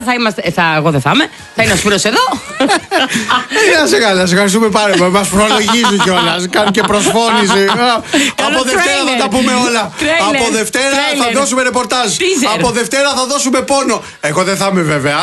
Εγώ δεν θα είμαι. Θα είναι ο Σπύρος εδώ. Να σε καλά, σε ευχαριστούμε πάρα πολύ. Μας προλογίζει κιόλας. Κάνει και προσφώνηση. Από Δευτέρα θα τα πούμε όλα. Από Δευτέρα θα δώσουμε ρεπορτάζ. Από Δευτέρα θα δώσουμε πόνο. Εγώ δεν θα είμαι βέβαια.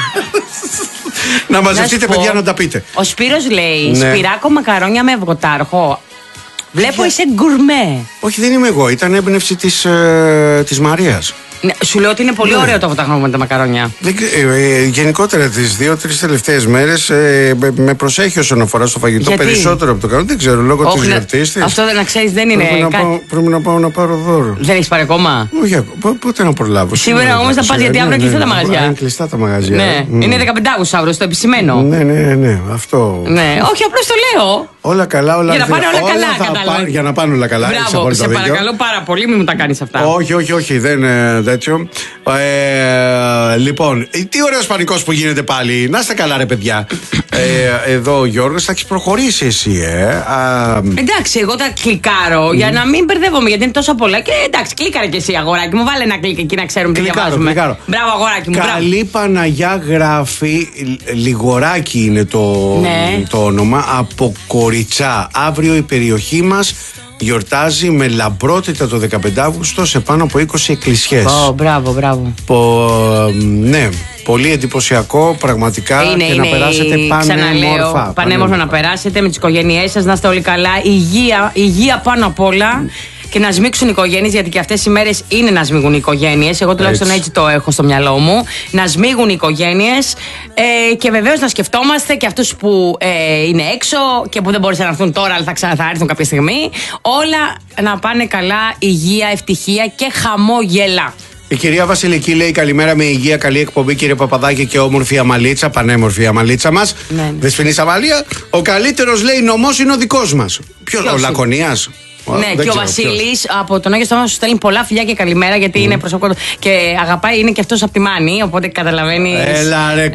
Να μαζευτείτε, παιδιά, να τα πείτε. Ο Σπύρος λέει σπυράκο μακαρόνια με αυγοτάρχο. Βλέπω είσαι γκουρμέ. Όχι, δεν είμαι εγώ. Ήταν έμπνευση της Μαρίας. Ναι, σου λέω ότι είναι πολύ ωραίο το αυγοτάχο με τα μακαρόνια. Γενικότερα τις 2-3 τελευταίες μέρες με προσέχει όσον αφορά στο φαγητό. Γιατί? Περισσότερο από το καλό. Δεν ξέρω, λόγω της γιορτής της. Αυτό να ξέρεις δεν είναι. Πρέπει να πάω να πάρω δώρο. Δεν έχεις πάρει ακόμα? Όχι, πότε να προλάβω. Σήμερα όμως θα πας, γιατί αύριο κλειστά τα μαγαζιά. Είναι κλειστά τα μαγαζιά. Ναι, είναι 15 Αυγούστου αύριο, στο επισημένο. Ναι, αυτό. Ναι, όχι, απλώς το λέω. Όλα καλά, όλα για να πάνε όλα καλά. Για να πάνε όλα καλά. Μπράβο, σε παρακαλώ πάρα πολύ, μην μου τα κάνεις αυτά. Όχι, δεν είναι τέτοιο. Λοιπόν, τι ωραίος πανικός που γίνεται πάλι. Να είστε καλά, ρε παιδιά. Εδώ ο Γιώργος, θα έχεις προχωρήσει εσύ, Εντάξει, εγώ τα κλικάρω για να μην μπερδεύομαι, γιατί είναι τόσο πολλά. Και εντάξει, κλίκαρε και εσύ, αγοράκι μου. Βάλε ένα κλικ εκεί να ξέρουμε τι διαβάζουμε. Μπράβο, αγοράκι μου. Καλή Παναγιά γράφει. Λιγοράκι είναι το όνομα. Από Κοριτσά. Αύριο η περιοχή μας γιορτάζει με λαμπρότητα το 15 Αύγουστο σε πάνω από 20 εκκλησιές. Μπράβο. Ναι, πολύ εντυπωσιακό πραγματικά. Και να περάσετε πανέμορφα. Πανέμορφα να περάσετε με τις οικογένειές σας, να είστε όλοι καλά. Υγεία πάνω απ' όλα. Και να σμίξουν οι οικογένειες, γιατί και αυτές οι μέρες είναι να σμίγουν οι οικογένειες. Εγώ τουλάχιστον έτσι το έχω στο μυαλό μου. Να σμίγουν οι οικογένειες και βεβαίως να σκεφτόμαστε και αυτούς που είναι έξω και που δεν μπορούσαν να έρθουν τώρα, αλλά θα έρθουν κάποια στιγμή. Όλα να πάνε καλά, υγεία, ευτυχία και χαμόγελα. Η κυρία Βασιλική λέει καλημέρα με υγεία, καλή εκπομπή κύριε Παπαδάκη και όμορφη αμαλίτσα, πανέμορφη αμαλίτσα μας. Ναι. Δεσποινής Αμαλία. Ο καλύτερος λέει νομός είναι ο δικός μας. Ο Λακωνίας. Ναι, και ο Βασίλης από τον Άγιο Σταύρο σου στέλνει πολλά φιλιά και καλημέρα, γιατί είναι προσωπικό και αγαπάει, είναι και αυτός από τη Μάνη, οπότε καταλαβαίνει. Έλα ρε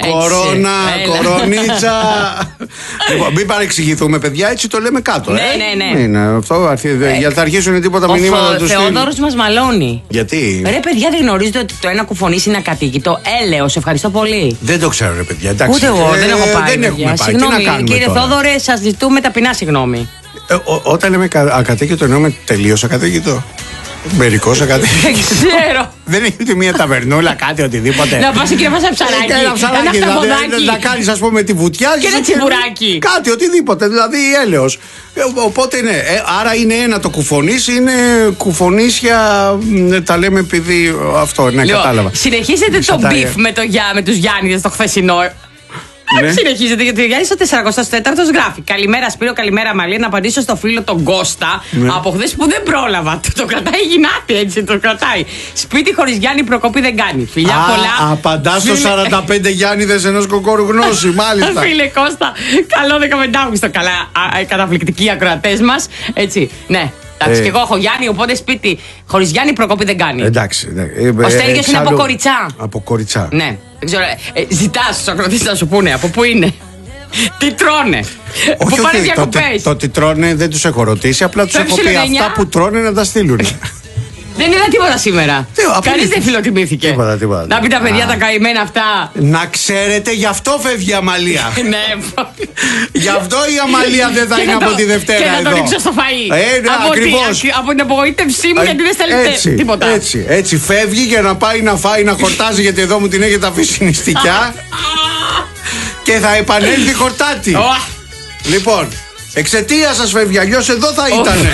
κορονίτσα. Λοιπόν, μην παρεξηγηθούμε, παιδιά, έτσι το λέμε κάτω. Ναι. Αυτό θα αρχίσουν τίποτα μηνύματα του. Ο Θεόδωρος μας μαλώνει. Γιατί? Ρε παιδιά, δεν γνωρίζετε ότι το ένα κουφονίσι είναι ακατοίκητο? Έλεος, ευχαριστώ πολύ. Δεν το ξέρω, ρε παιδιά. Ούτε εγώ δεν έχω πάει. Συγγνώμη, κύριε Θόδωρε, σας ζητούμε ταπεινά συγγνώμη. Όταν λέμε ακατοίκητο, εννοούμε τελείως ακατοίκητο? Μερικώς ακατοίκητο? Δεν ξέρω. Δεν έχει ούτε μία ταβερνούλα, κάτι, οτιδήποτε? Να πας εκεί να φας ένα ψαράκι. Ένα ψαράκι, να κάνεις, ας πούμε, τη βουτιά και ένα τσιμπουράκι. Κάτι, οτιδήποτε, δηλαδή έλεος. Οπότε ναι, άρα είναι ένα το κουφονίσι, είναι κουφονίσια, τα λέμε επειδή αυτό, ναι, κατάλαβα. Συνεχίζετε το μπιφ με τους Γιάννηδες το χθεσινό. Ναι. Συνεχίζεται, γιατί ο Γιάννης ο 44ος γράφει: καλημέρα Σπύρο, καλημέρα Μαλία. Να απαντήσω στο φίλο τον Κώστα από χθες που δεν πρόλαβα. Το κρατάει γυνάτη, έτσι το κρατάει. Σπίτι χωρίς Γιάννη προκοπή δεν κάνει. Φιλιά πολλά. Απαντά στο 45 Γιάννηδες ενός κοκόρου γνώση, μάλιστα. Φίλε Κώστα, καλό 15 Αύγουστο. Καλά, καταπληκτικοί ακροατές μας. Έτσι, ναι. Εντάξει, και εγώ έχω Γιάννη, οπότε σπίτι χωρίς Γιάννη προκοπή δεν κάνει. Εντάξει. Ο Στέργιος είναι από Κοριτσά. Από Κοριτσά. Ναι. Δεν ξέρω, ζητάς στους ακροατές να σου πούνε από πού είναι. Τι τρώνε. Πού πάνε διακοπές. Το τι τρώνε δεν τους έχω ρωτήσει, απλά τους έχω πει αυτά που τρώνε να τα στείλουν. Δεν είδα τίποτα σήμερα. Κανείς δεν φιλοτιμήθηκε. Τίποτα. Να πει τα παιδιά τα καημένα αυτά. Να ξέρετε, γι' αυτό φεύγει η Αμαλία. Ναι. Γι' αυτό η Αμαλία δεν θα είναι από τη Δευτέρα εδώ. Και να το ρίξω στο φαΐ. Ακριβώς. Από την απογοήτευσή μου, γιατί δεν στέλνετε τίποτα. Έτσι φεύγει για να πάει να φάει, να χορτάζει, γιατί εδώ μου την έχετε αφήσει νηστικιά. Και θα επανέλθει χορτάτη. Λοιπόν, εξαιτία σας φεύγει, αλλιώς εδώ θα ήτανε.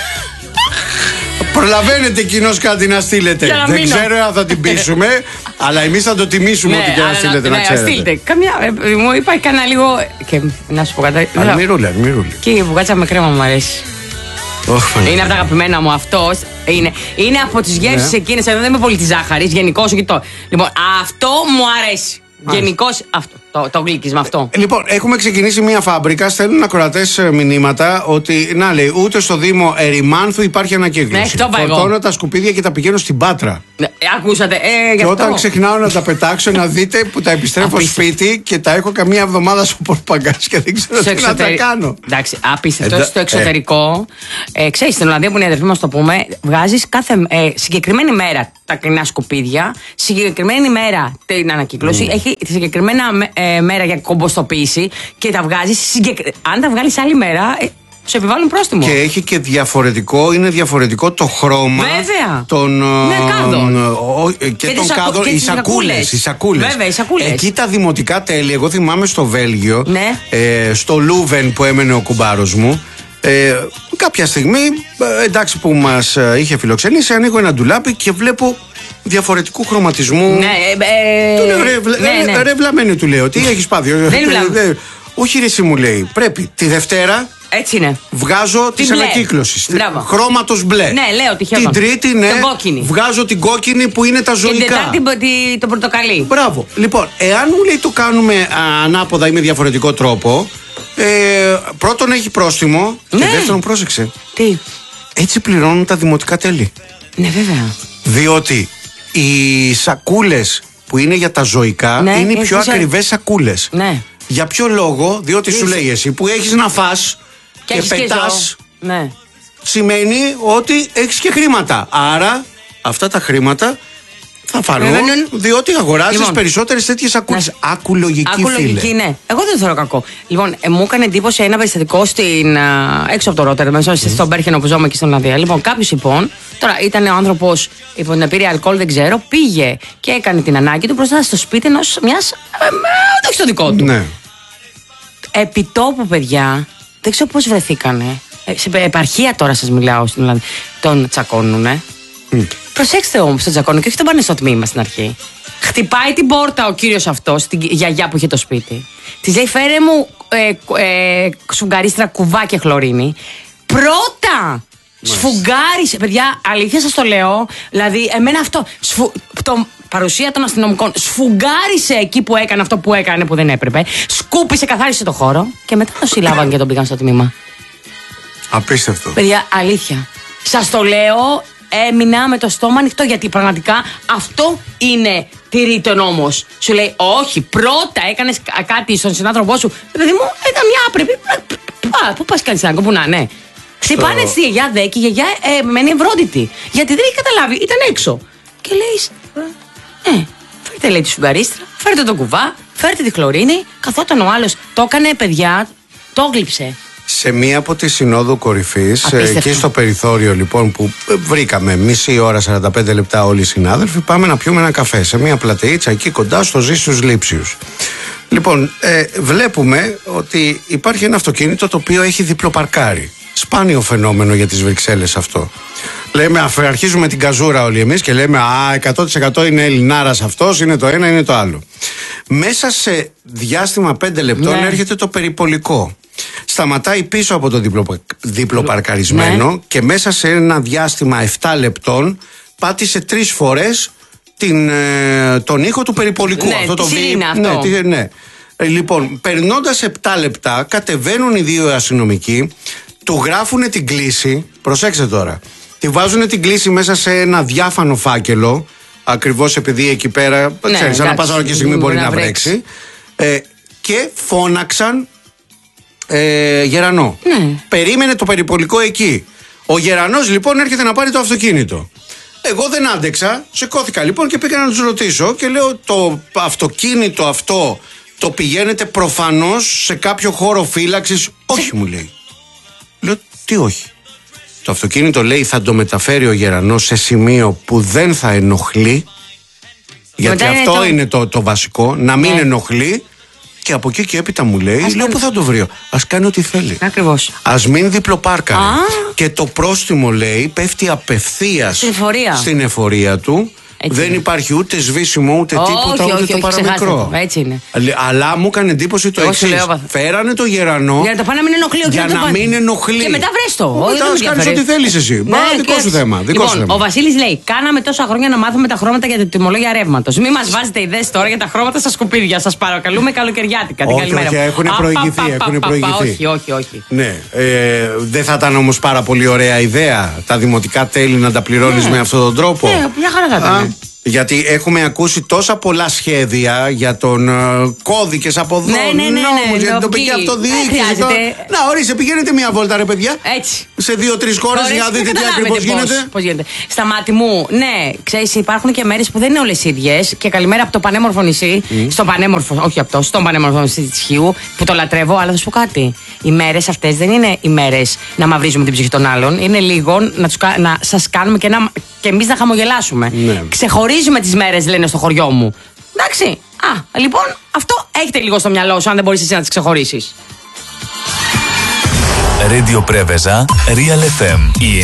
Προλαβαίνετε κοινώς κάτι να στείλετε. Δεν ξέρω αν θα την πείσουμε, αλλά εμείς θα το τιμήσουμε ότι και να στείλετε, να ξέρετε. Στείλτε. Μου είπα κανένα λίγο. Και να σου πω κάτι. Αλμυρούλα. Και η βουγάτσα με κρέμα μου αρέσει. Είναι από τα αγαπημένα μου αυτός. Είναι από τις γεύσεις εκείνες. Εδώ δεν είμαι πολύ τη ζάχαρη. Γενικώς και το. Λοιπόν, αυτό μου αρέσει. Γενικώς αυτό. Το γλύκισμα αυτό. Λοιπόν, έχουμε ξεκινήσει μια φάμπρικα. Στέλνουν ακροατές μηνύματα ότι να λέει ούτε στο Δήμο Ερημάνθου υπάρχει ανακύκλωση. Φορτώνω τα σκουπίδια και τα πηγαίνω στην Πάτρα. Ακούσατε. Και όταν ξεχνάω να τα πετάξω, να δείτε που τα επιστρέφω σπίτι και τα έχω καμία εβδομάδα στο πορτπαγκάζ και δεν ξέρω τι να τα κάνω. Εντάξει, απίστευτο. Στο εξωτερικό, ξέρεις, στην Ολλανδία που είναι η αδερφή μας, το πούμε, βγάζεις κάθε συγκεκριμένη μέρα τα κλεινά σκουπίδια, συγκεκριμένη μέρα την ανακύκλωση, έχει συγκεκριμένα μέρα για κομποστοποίηση και τα βγάζεις. Αν τα βγάλεις άλλη μέρα, σου επιβάλλουν πρόστιμο. Και έχει και είναι διαφορετικό το χρώμα. Βέβαια. Των κάδων. Και των κάδων. Οι σακούλες. Βέβαια, οι σακούλες. Εκεί τα δημοτικά τέλη, εγώ θυμάμαι στο Βέλγιο, στο Λούβεν που έμενε ο κουμπάρος μου. Κάποια στιγμή, εντάξει, που μας είχε φιλοξενήσει, ανοίγω ένα ντουλάπι και βλέπω διαφορετικού χρωματισμού. Ρε βλαμένη, του λέω, τι έχεις πάθει? Όχι, ρε, εσύ, μου λέει, πρέπει τη Δευτέρα. Έτσι είναι. Βγάζω τη ανακύκλωση. Χρώματος μπλε. Ναι, λέω τυχαίο. Την Τρίτη, βγάζω την κόκκινη που είναι τα ζωικά. Και την Τετάρτη το πορτοκαλί. Μπράβο. Λοιπόν, εάν μου λέει το κάνουμε ανάποδα ή με διαφορετικό τρόπο, πρώτον έχει πρόστιμο. Και δεύτερον, πρόσεξε. Τι? Έτσι πληρώνουν τα δημοτικά τέλη. Ναι, βέβαια. Διότι οι σακούλες που είναι για τα ζωικά είναι οι πιο ακριβές σακούλες. Ναι. Για ποιο λόγο? Διότι σου λέει εσύ που έχεις να φας και πετάς, σημαίνει ότι έχεις και χρήματα. Άρα αυτά τα χρήματα θα φανούν, διότι αγοράζεις περισσότερες τέτοιες σακούλες. Ακουλογική, φίλε. Ναι. Εγώ δεν το θεωρώ κακό. Λοιπόν, μου έκανε εντύπωση ένα περιστατικό έξω από το Ρότερνταμ, στον Μπέρχενο που ζούμε και στην Ολλανδία. Λοιπόν, κάποιος λοιπόν, τώρα ήταν ο άνθρωπος υπό την επίρρεια αλκοόλ, δεν ξέρω, πήγε και έκανε την ανάγκη του μπροστά στο σπίτι μιας. Όχι στο δικό του. Ναι. Επιτόπου, παιδιά, δεν ξέρω πώς βρεθήκανε. Σε επαρχία τώρα σας μιλάω στην Ολλανδία. Τον τσακώνουνε. Προσέξτε όμως τον τσακώνουν και όχι τον πάνε στο τμήμα στην αρχή. Χτυπάει την πόρτα ο κύριος αυτός, την γιαγιά που είχε το σπίτι. Της λέει, φέρε μου σφουγγαρίστρα κουβά και χλωρίνη. Πρώτα σφουγγάρισε, παιδιά, αλήθεια σας το λέω. Δηλαδή, εμένα αυτό, παρουσία των αστυνομικών, σφουγγάρισε εκεί που έκανε αυτό που έκανε που δεν έπρεπε. Σκούπισε, καθάρισε το χώρο και μετά το συλλάβαν και τον πήγαν στο τμήμα. Απίστευτο. Παιδιά, αλήθεια. Σας το λέω. Έμεινα με το στόμα ανοιχτό, γιατί πραγματικά αυτό είναι τηρείται ο νόμος. Σου λέει, όχι, πρώτα έκανες κάτι στον συνάνθρωπό σου. Παιδί μου, ήταν μια άπρεπη. Πού πας κάνεις άγκο, που να, ναι. Χτυπάνε στη γιαγιά δε και η γιαγιά μένει ευρόντιτη. Γιατί δεν έχει καταλάβει, ήταν έξω. Και λέει, φέρτε, λέει, τη σουγκαρίστρα, φέρτε το κουβά, φέρτε τη χλωρίνη. Καθόταν ο άλλος, το έκανε, παιδιά, το γλύψε. Σε μία από τη Συνόδου Κορυφής, εκεί στο περιθώριο λοιπόν που βρήκαμε μισή ώρα, 45 λεπτά όλοι οι συνάδελφοι, πάμε να πιούμε ένα καφέ σε μία πλατείτσα εκεί κοντά στο Ζήσιους Λήψιους. Λοιπόν, βλέπουμε ότι υπάρχει ένα αυτοκίνητο το οποίο έχει διπλοπαρκάρει. Σπάνιο φαινόμενο για τις Βρυξέλλες αυτό. Λέμε, αρχίζουμε την καζούρα όλοι εμείς και λέμε, 100% είναι Ελληνάρας αυτός, είναι το ένα, είναι το άλλο. Μέσα σε διάστημα 5 λεπτών έρχεται το περιπολικό. Σταματάει πίσω από το διπλοπαρκαρισμένο και μέσα σε ένα διάστημα 7 λεπτών πάτησε 3 φορές τον ήχο του περιπολικού. Αυτό το βίντεο. Ναι. Λοιπόν, περνώντας 7 λεπτά, κατεβαίνουν οι δύο αστυνομικοί, του γράφουν την κλήση. Προσέξτε τώρα. Τη βάζουν την κλήση μέσα σε ένα διάφανο φάκελο, ακριβώς επειδή εκεί πέρα, ξέρεις, ανά πάσα ώρα και στιγμή μπορεί να βρέξει. Και φώναξαν Γερανό. Περίμενε το περιπολικό εκεί. Ο Γερανός λοιπόν έρχεται να πάρει το αυτοκίνητο. Εγώ δεν άντεξα, σηκώθηκα λοιπόν και πήγα να τους ρωτήσω και λέω, το αυτοκίνητο αυτό το πηγαίνετε προφανώς σε κάποιο χώρο φύλαξης? Όχι, μου λέει. Λέω, τι όχι? Το αυτοκίνητο, λέει, θα το μεταφέρει ο Γερανός σε σημείο που δεν θα ενοχλεί, γιατί αυτό είναι το βασικό, να μην ενοχλεί. Και από εκεί και έπειτα μου λέει, λέω, πού θα το βρει? Ας κάνει ό,τι θέλει. Ακριβώς. Ας μην διπλοπάρκαρε. Και το πρόστιμο, λέει, πέφτει απευθείας στην εφορία του. Δεν υπάρχει ούτε σβήσιμο ούτε τίποτα, ούτε το παραμικρό. Έτσι είναι. Αλλά μου έκανε εντύπωση το εξής. Φέρανε το γερανό. Για να το πάνε να μην ενοχλεί ο Για να μην ενοχλεί. Και μετά βρες το. Μετά κάνεις ό,τι θέλεις εσύ. Μα δικό σου θέμα. Λοιπόν, ο Βασίλης λέει: κάναμε τόσα χρόνια να μάθουμε τα χρώματα για τα τιμολόγια ρεύματος. Μην μας βάζετε ιδέες τώρα για τα χρώματα στα σκουπίδια. Σας παρακαλούμε καλοκαιριάτικα. Όχι, έχουν προηγηθεί. Όχι. Ναι. Δεν θα ήταν όμως πάρα πολύ ωραία ιδέα τα δημοτικά τέλη να τα πληρώνεις με αυτόν τον τρόπο? Ναι, μια χαρά θα ήταν. Γιατί έχουμε ακούσει τόσα πολλά σχέδια για τον κώδικες από εδώ, νόμους, για την τοπική αυτοδιοίκηση. Να, ορίστε, πηγαίνετε μια βόλτα, ρε παιδιά. Έτσι. Σε 2-3 χώρες για να δείτε τι ακριβώς γίνεται. Πώς γίνεται. Στα μάτι μου, ναι, ξέρεις, υπάρχουν και μέρες που δεν είναι όλες ίδιες. Και καλημέρα από το πανέμορφο νησί. Στο πανέμορφο, όχι από το, στον πανέμορφο νησί της Χίου, που το λατρεύω, αλλά θα σου πω κάτι. Οι μέρες αυτές δεν είναι οι μέρες να μαυρίζουμε την ψυχή των άλλων. Είναι λίγο να σας κάνουμε και εμείς να χαμογελάσουμε. Ξεχωρίζουμε τις μέρες, λένε στο χωριό μου. Εντάξει. Λοιπόν, αυτό έχετε λίγο στο μυαλό σου, αν δεν μπορείς εσύ να τις ξεχωρίσεις. Radio Preveza, Real FM, η